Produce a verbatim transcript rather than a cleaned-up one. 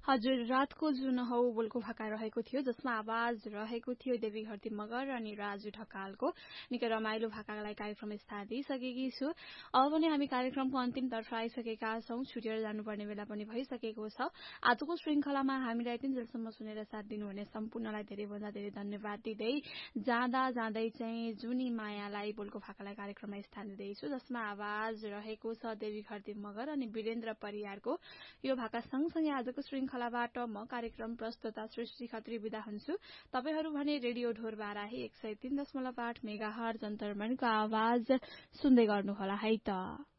हजुर, रातको जुन हौ बोलको भाका रहेको थियो जसमा आवाज रहेको थियो देवी घरती मगर अनि राजु ढकालको। निकै रमाइलो भाकालाई कार्यक्रम स्थान दिइसकेकी छु। अब पनि हामी कार्यक्रमको अन्तिमतर्फ आइसकेका छौं। छुटेर जानुपर्ने बेला पनि भइसकेको छ। आजको श्रृंखलामा हामीलाई तिनजेलसम्म सुनेर साथ दिनुहुने सम्पूर्णलाई धेरैभन्दा धेरै धन्यवाद दिँदै जाँदा जाँदै चाहिँ जुनी मायालाई बोलको भाकालाई कार्यक्रममा स्थान दिँदैछु जसमा आवाज रहेको छ देवी घरती मगर अनि वीरेन्द्र परियारको। यो भाका सँगसँगै आजको श्रृंखलाबाट म कार्यक्रम प्रस्तुता सृष्टि खत्री विदा हुन्छु। तपाईहरू भने रेडियो ढोर बाराही एक सय तीन दशमलव आठ मेगा हर्ज अन्तर्मनको आवाज सुन्दै गर्नुहोला है त।